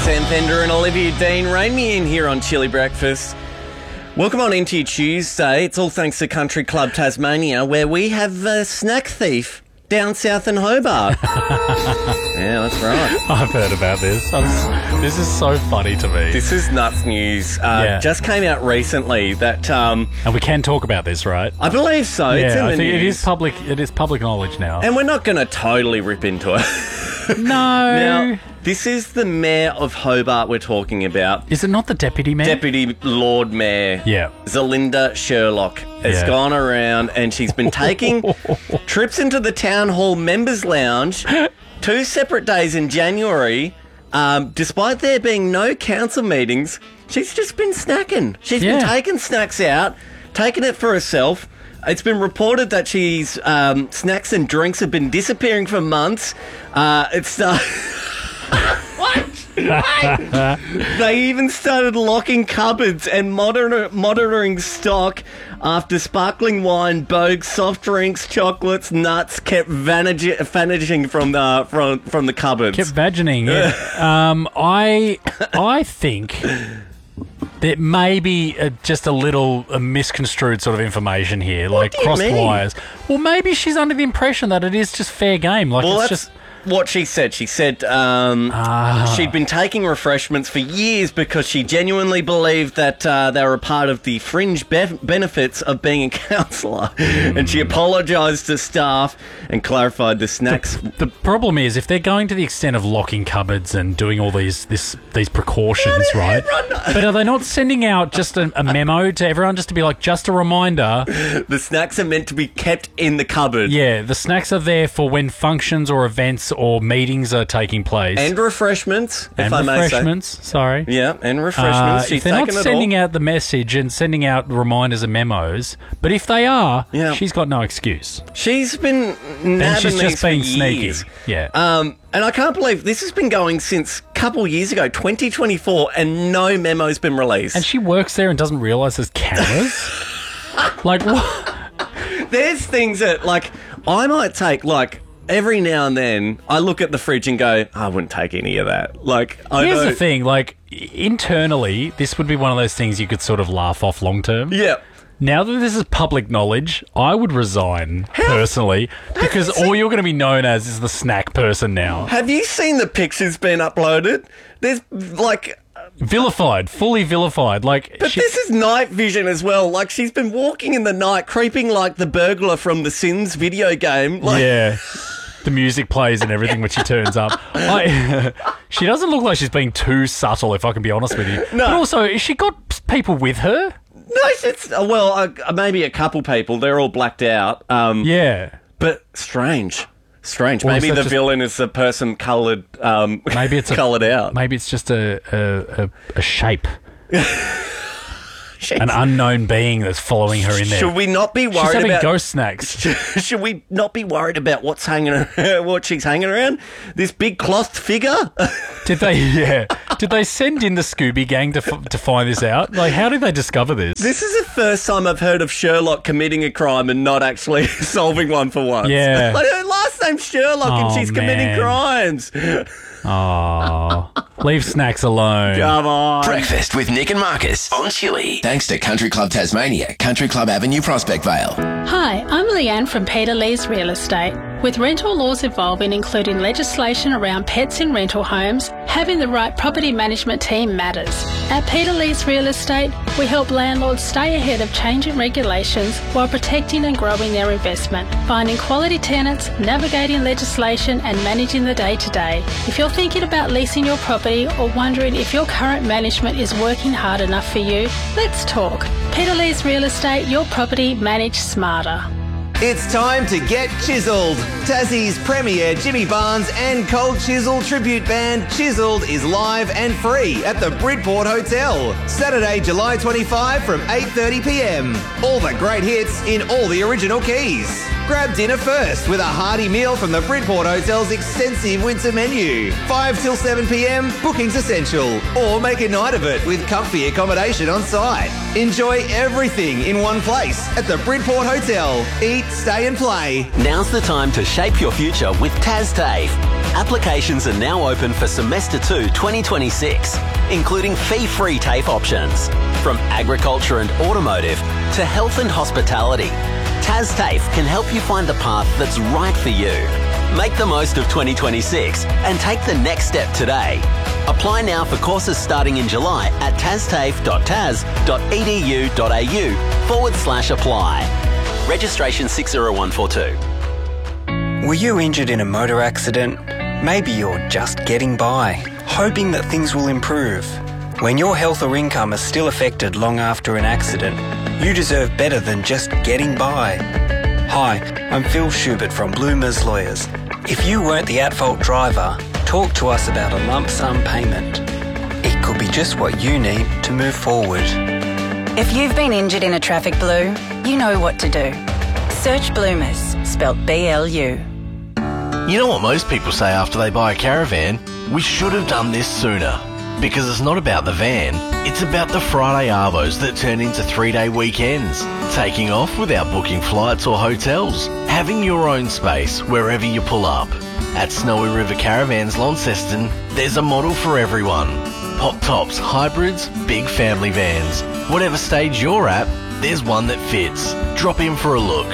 Sam Fender and Olivia Dean. Rein me in here on Chili Breakfast. Welcome on into your Tuesday. It's all thanks to Country Club Tasmania, where we have a snack thief down south in Hobart. Yeah, that's right. I've heard about this. This is so funny to me. This is nuts news. Just came out recently that... and we can talk about this, right? I believe so. Yeah, it's in the I think news. it is public knowledge now. And we're not going to totally rip into it. No. Now, this is the Mayor of Hobart we're talking about. Is it not the Deputy Mayor? Deputy Lord Mayor. Yeah. Zelinda Sherlock has gone around and she's been taking trips into the Town Hall Members Lounge 2 separate days in January. Despite there being no council meetings, she's just been snacking. She's been taking snacks out, taking it for herself. It's been reported that she's snacks and drinks have been disappearing for months. What? They even started locking cupboards and monitoring stock after sparkling wine, bogue, soft drinks, chocolates, nuts kept vanishing from the cupboards. Kept vagining. Yeah. I think there may be just a little misconstrued sort of information here, like crossed wires. Well, maybe she's under the impression that it is just fair game. Like, well, it's just what she said. She said she'd been taking refreshments for years because she genuinely believed that they were a part of the fringe benefits of being a councillor. And she apologised to staff and clarified the snacks. The problem is, if they're going to the extent of locking cupboards and doing all these precautions, right? But are they not sending out just a memo to everyone just to be like, just a reminder? The snacks are meant to be kept in the cupboard. Yeah, the snacks are there for when functions or events or meetings are taking place. And refreshments, if I may say. Refreshments, sorry. Yeah, and refreshments. If they're not sending out the message and sending out reminders and memos, but if they are, she's got no excuse. She's been nabbing these for years. Sneaky. Yeah. And I can't believe this has been going since a couple years ago, 2024, and no memo's been released. And she works there and doesn't realise there's cameras? Like, what? There's things that, like, I might take, like, every now and then, I look at the fridge and go, I wouldn't take any of that. Like, here's the thing, like, internally, this would be one of those things you could sort of laugh off long term. Yeah. Now that this is public knowledge, I would resign personally because all you're going to be known as is the snack person now. Have you seen the pictures being uploaded? There's, like... Vilified, fully vilified. Like, but this is night vision as well. Like, she's been walking in the night, creeping like the burglar from the Sims video game. Like... Yeah. The music plays and everything when she turns up. She doesn't look like she's being too subtle, if I can be honest with you. No. But also, has she got people with her? No, it's... Well, maybe a couple people. They're all blacked out. Yeah. But strange. Well, maybe the villain is a person coloured. Maybe it's coloured out. Maybe it's just a shape. An unknown being that's following her in there. Should we not be worried She's having about ghost snacks? Should we not be worried about what she's hanging around? This big cloth figure? Did they send in the Scooby Gang to find this out? Like, how did they discover this? This is the first time I've heard of Sherlock committing a crime and not actually solving one for once. Yeah. Like, her last name's Sherlock and she's committing crimes. Oh, leave snacks alone. Come on. Breakfast with Nick and Marcus on Chili. Thanks to Country Club Tasmania, Country Club Avenue, Prospect Vale. Hi, I'm Leanne from Peter Lee's Real Estate. With rental laws evolving, including legislation around pets in rental homes, having the right property management team matters. At Peter Lee's Real Estate, we help landlords stay ahead of changing regulations while protecting and growing their investment, finding quality tenants, navigating legislation and managing the day-to-day. If you're thinking about leasing your property or wondering if your current management is working hard enough for you, let's talk. Peter Lee's Real Estate, your property managed smarter. It's time to get chiseled. Tassie's premier Jimmy Barnes and Cold Chisel tribute band Chiseled is live and free at the Bridport Hotel. Saturday, July 25 from 8:30pm. All the great hits in all the original keys. Grab dinner first with a hearty meal from the Bridport Hotel's extensive winter menu. 5 till 7pm, bookings essential. Or make a night of it with comfy accommodation on site. Enjoy everything in one place at the Bridport Hotel. Eat, stay and play. Now's the time to shape your future with TasTAFE. Applications are now open for Semester 2 2026, including fee-free TAFE options. From agriculture and automotive to health and hospitality, TAFE can help you find the path that's right for you. Make the most of 2026 and take the next step today. Apply now for courses starting in July at tastafe.tas.edu.au/apply. Registration 60142. Were you injured in a motor accident? Maybe you're just getting by, hoping that things will improve. When your health or income is still affected long after an accident, you deserve better than just getting by. Hi, I'm Phil Schubert from Bloomers Lawyers. If you weren't the at-fault driver, talk to us about a lump sum payment. It could be just what you need to move forward. If you've been injured in a traffic blue, you know what to do. Search Bloomers, spelt BLU. You know what most people say after they buy a caravan? We should have done this sooner. Because it's not about the van, it's about the Friday arvos that turn into 3-day weekends. Taking off without booking flights or hotels. Having your own space wherever you pull up. At Snowy River Caravans Launceston, there's a model for everyone. Pop tops, hybrids, big family vans. Whatever stage you're at, there's one that fits. Drop in for a look.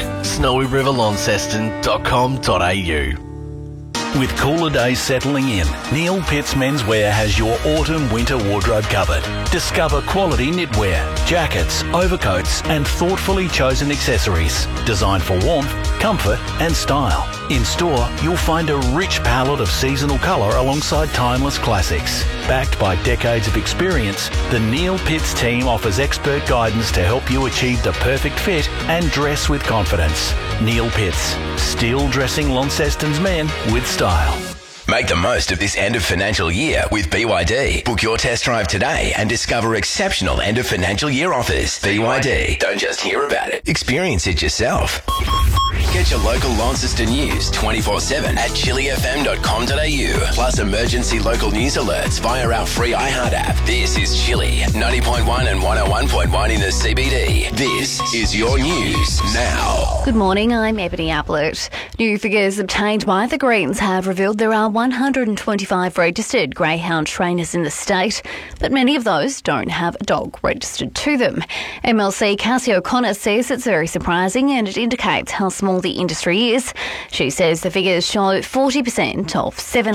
snowyriverlaunceston.com.au. With cooler days settling in, Neil Pitts Menswear has your autumn-winter wardrobe covered. Discover quality knitwear, jackets, overcoats and thoughtfully chosen accessories designed for warmth, comfort and style. In store, you'll find a rich palette of seasonal colour alongside timeless classics. Backed by decades of experience, the Neil Pitts team offers expert guidance to help you achieve the perfect fit and dress with confidence. Neil Pitts, still dressing Launceston's men with style. Make the most of this end of financial year with BYD. Book your test drive today and discover exceptional end of financial year offers. BYD. Don't just hear about it. Experience it yourself. Get your local Launceston news 24/7 at chilifm.com.au. Plus emergency local news alerts via our free iHeart app. This is Chili, 90.1 and 101.1 in the CBD. This is your news now. Good morning, I'm Ebony Ablett. New figures obtained by the Greens have revealed there are 125 registered greyhound trainers in the state, but many of those don't have a dog registered to them. MLC Cassie O'Connor says it's very surprising and it indicates how small the industry is. She says the figures show 40% of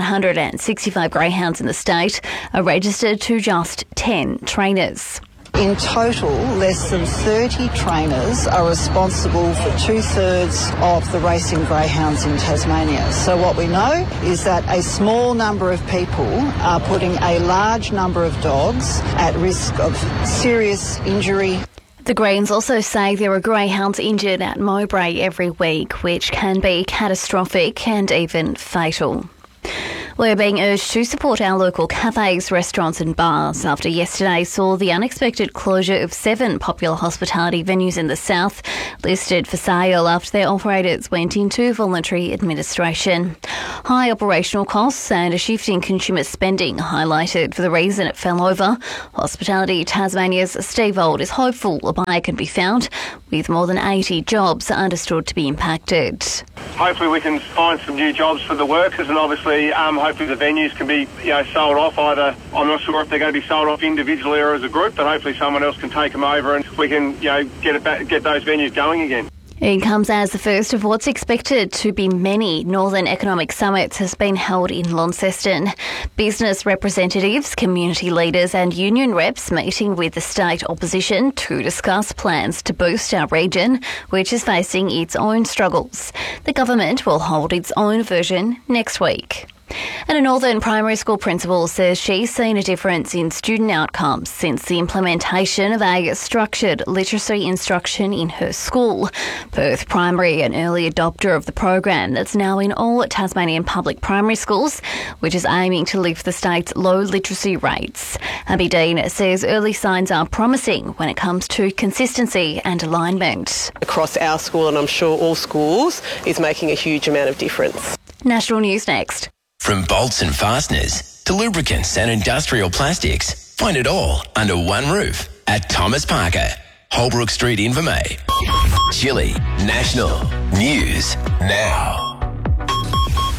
765 greyhounds in the state are registered to just 10 trainers. In total, less than 30 trainers are responsible for 2/3 of the racing greyhounds in Tasmania. So what we know is that a small number of people are putting a large number of dogs at risk of serious injury. The Greens also say there are greyhounds injured at Mowbray every week, which can be catastrophic and even fatal. We're being urged to support our local cafes, restaurants and bars after yesterday saw the unexpected closure of 7 popular hospitality venues in the south listed for sale after their operators went into voluntary administration. High operational costs and a shift in consumer spending highlighted for the reason it fell over. Hospitality Tasmania's Steve Old is hopeful a buyer can be found, with more than 80 jobs understood to be impacted. Hopefully we can find some new jobs for the workers, and obviously hopefully the venues can be sold off either. I'm not sure if they're going to be sold off individually or as a group, but hopefully someone else can take them over and we can get those venues going again. It comes as the first of what's expected to be many Northern Economic Summits has been held in Launceston. Business representatives, community leaders and union reps meeting with the state opposition to discuss plans to boost our region, which is facing its own struggles. The government will hold its own version next week. And a Northern primary school principal says she's seen a difference in student outcomes since the implementation of a structured literacy instruction in her school. Perth Primary, an early adopter of the program that's now in all Tasmanian public primary schools, which is aiming to lift the state's low literacy rates. Abby Dean says early signs are promising when it comes to consistency and alignment. Across our school, and I'm sure all schools, is making a huge amount of difference. National News next. From bolts and fasteners to lubricants and industrial plastics, find it all under one roof at Thomas Parker, Holbrook Street, Invermay. Chili National News Now.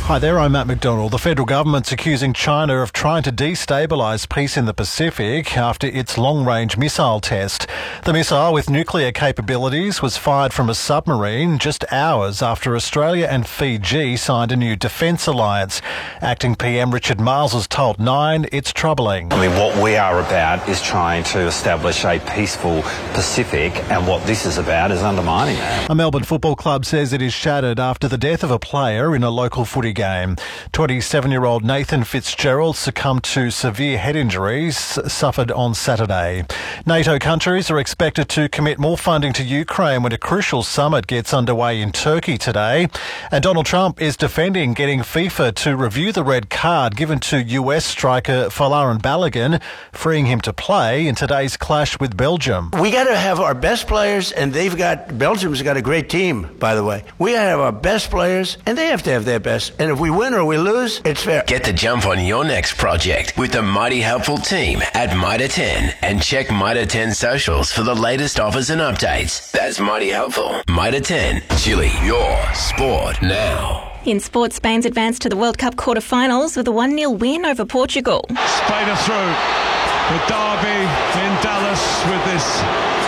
Hi there, I'm Matt McDonald. The federal government's accusing China of trying to destabilise peace in the Pacific after its long-range missile test. The missile with nuclear capabilities was fired from a submarine just hours after Australia and Fiji signed a new defence alliance. Acting PM Richard Marles has told Nine it's troubling. I mean, what we are about is trying to establish a peaceful Pacific, and what this is about is undermining that. A Melbourne football club says it is shattered after the death of a player in a local footy game. 27-year-old Nathan Fitzgerald succumbed to severe head injuries suffered on Saturday. NATO countries are expected to commit more funding to Ukraine when a crucial summit gets underway in Turkey today. And Donald Trump is defending getting FIFA to review the red card given to US striker Folarin Balogun, freeing him to play in today's clash with Belgium. We got to have our best players, and Belgium's got a great team, by the way. We got to have our best players, and they have to have their best. And if we win or we lose, it's fair. Get the jump on your next project with the Mighty Helpful team at Mitre 10 and check Mitre 10 socials for the latest offers and updates. That's Mighty Helpful. Mitre 10, Chile, your sport now. In sport, Spain's advanced to the World Cup quarter-finals with a 1-0 win over Portugal. Spain are through. The derby in Dallas with this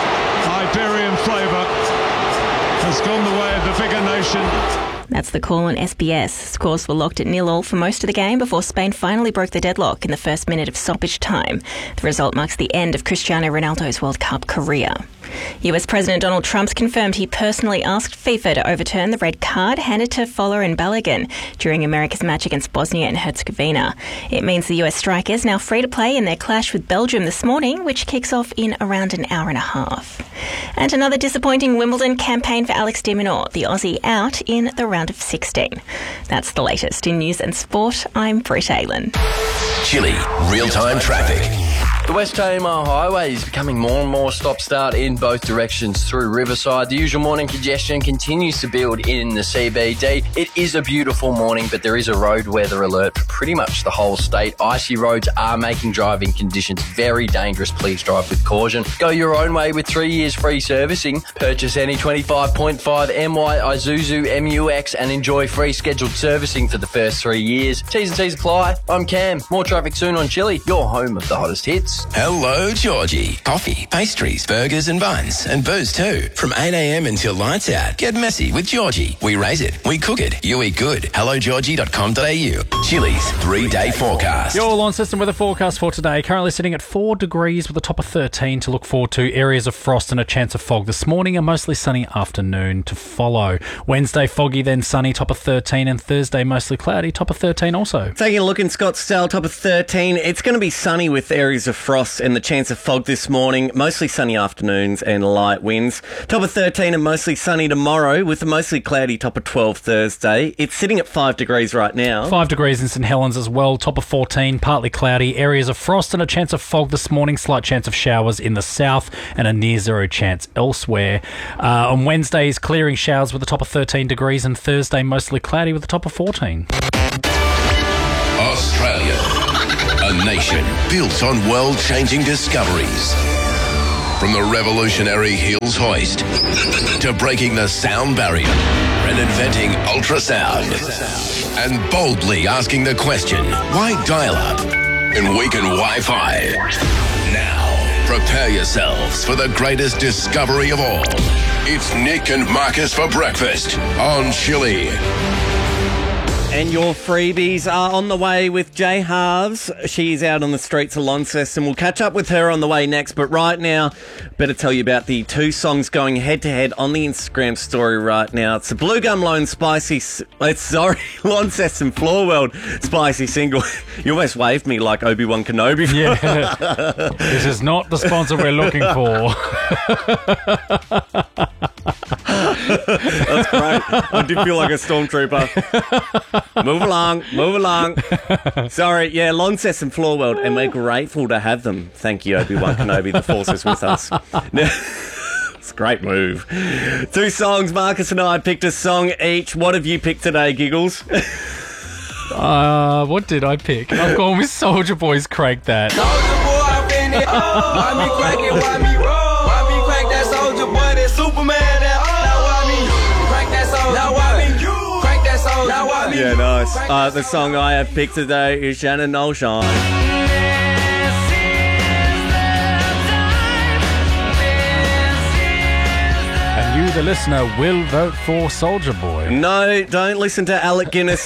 Iberian flavour has gone the way of the bigger nation. That's the call on SBS. Scores were locked at 0-0 for most of the game before Spain finally broke the deadlock in the first minute of stoppage time. The result marks the end of Cristiano Ronaldo's World Cup career. US President Donald Trump's confirmed he personally asked FIFA to overturn the red card handed to Folarin Balogun during America's match against Bosnia and Herzegovina. It means the US striker is now free to play in their clash with Belgium this morning, which kicks off in around an hour and a half. And another disappointing Wimbledon campaign for Alex de Minaur, the Aussie out in the round of 16. That's the latest in news and sport. I'm Britt Aylan. Chile, real-time traffic. The West Tamar Highway is becoming more and more stop-start in both directions through Riverside. The usual morning congestion continues to build in the CBD. It is a beautiful morning, but there is a road weather alert for pretty much the whole state. Icy roads are making driving conditions very dangerous. Please drive with caution. Go your own way with 3 years free servicing. Purchase any 25.5 MY Isuzu MUX and enjoy free scheduled servicing for the first 3 years. T's and C's apply. I'm Cam. More traffic soon on Chile, your home of the hottest hits. Hello, Georgie. Coffee, pastries, burgers and buns, and booze too. From 8 a.m. until lights out. Get messy with Georgie. We raise it, we cook it, you eat good. HelloGeorgie.com.au. Chili's 3-day forecast. Your Launceston weather forecast for today. Currently sitting at 4 degrees with a top of 13 to look forward to. Areas of frost and a chance of fog this morning. A mostly sunny afternoon to follow. Wednesday foggy, then sunny, top of 13, and Thursday mostly cloudy, top of 13 also. Taking a look in Scottsdale, top of 13. It's going to be sunny with areas of frost and the chance of fog this morning. Mostly sunny afternoons and light winds. Top of 13 and mostly sunny tomorrow with a mostly cloudy top of 12 Thursday. It's sitting at 5 degrees right now. 5 degrees in St Helens as well. Top of 14, partly cloudy. Areas of frost and a chance of fog this morning. Slight chance of showers in the south and a near zero chance elsewhere. On Wednesday is clearing showers with a top of 13 degrees and Thursday mostly cloudy with a top of 14. Australia, a nation built on world-changing discoveries. From the revolutionary Hills hoist to breaking the sound barrier and inventing ultrasound and boldly asking the question, why dial-up and weaken Wi-Fi? Now, prepare yourselves for the greatest discovery of all. It's Nick and Marcus for breakfast on Chili. And your freebies are on the way with Jay Halves. She's out on the streets of Launceston. We'll catch up with her on the way next. But right now, better tell you about the two songs going head-to-head on the Instagram story right now. It's the Blue Gum Loan Launceston Floor World spicy single. You almost waved me like Obi-Wan Kenobi. Yeah. This is not the sponsor we're looking for. That's great. I did feel like a stormtrooper. Move along. Sorry, yeah, Launceston Floor World, and we're grateful to have them. Thank you, Obi-Wan Kenobi. The Force is with us. It's a great move. Two songs. Marcus and I picked a song each. What have you picked today, Giggles? What did I pick? I've gone with Soulja Boy's Crank That. Soulja Boy, I've been it. Why me crank it? Why me roll? Why me crank that Soulja Boy? That Superman that. Now why me crank that Soulja? Now why me crank that Soulja? Now why Yeah, nice. The song I have picked today is Shannon No Shine. You, the listener, will vote for Soldier Boy. No, don't listen to Alec Guinness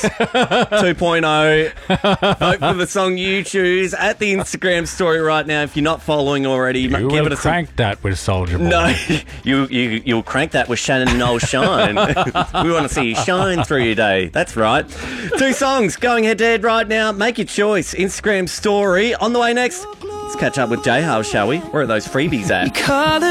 2.0. Vote for the song you choose at the Instagram story right now. If you're not following already, You give will it a crank that with Soldier Boy. No, you'll crank that with Shannon No Shine. We want to see you shine through your day. That's right. 2 songs going head-to-head right now. Make your choice. Instagram story. On the way next, let's catch up with J-House, shall we? Where are those freebies at?